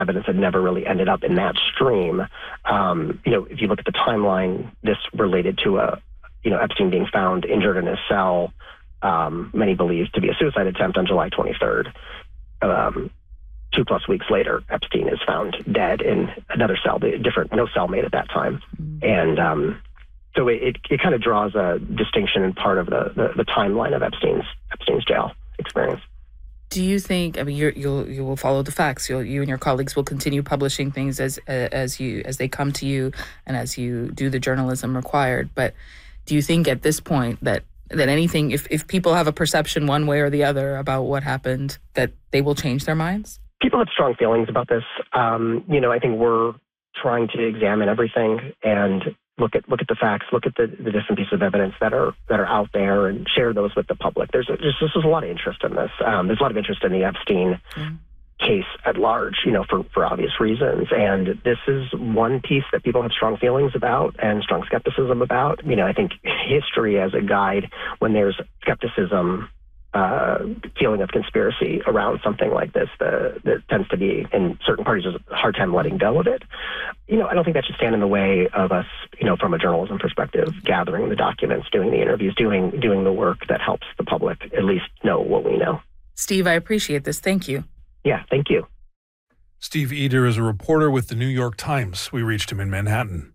evidence had never really ended up in that stream. If you look at the timeline, this related to Epstein being found injured in his cell, many believe to be a suicide attempt on July 23rd. 2+ weeks later, Epstein is found dead in another cell, no cellmate at that time. And so it kind of draws a distinction in part of the timeline of Epstein's jail experience. Do you think? I mean, you will follow the facts. You and your colleagues will continue publishing things as they come to you and as you do the journalism required. But do you think at this point that anything, if people have a perception one way or the other about what happened, that they will change their minds? People have strong feelings about this. I think we're trying to examine everything and look at the facts, look at the different pieces of evidence that are out there, and share those with the public. There's a lot of interest in this. There's a lot of interest in the Epstein case at large, for obvious reasons. And this is one piece that people have strong feelings about and strong skepticism about. I think history as a guide, when there's skepticism, feeling of conspiracy around something like this, that tends to be, in certain parties, there's a hard time letting go of it. I don't think that should stand in the way of us, from a journalism perspective, gathering the documents, doing the interviews, doing the work that helps the public at least know what we know. Steve, I appreciate this. Thank you. Yeah, thank you. Steve Eder is a reporter with the New York Times. We reached him in Manhattan.